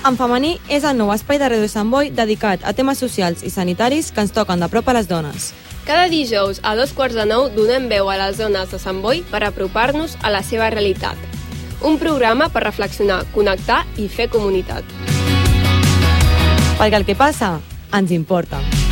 En Femení és el nou espai de Ràdio Sant Boi dedicat a temes socials i sanitaris que ens toquen de prop a les dones. Cada dijous a 8:45 donem veu a les dones de Sant Boi per apropar-nos a la seva realitat. Un programa per reflexionar, connectar i fer comunitat. Perquè el que passa ens importa.